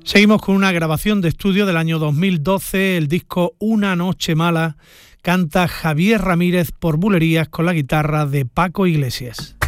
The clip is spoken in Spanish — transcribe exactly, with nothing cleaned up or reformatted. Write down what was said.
Seguimos con una grabación de estudio del año dos mil doce, el disco Una noche mala, canta Javier Ramírez por bulerías con la guitarra de Paco Iglesias.